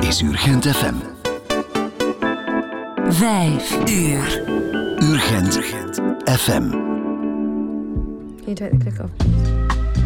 is Urgent FM. 5 uur. Urgent FM. 1, 2, klik op.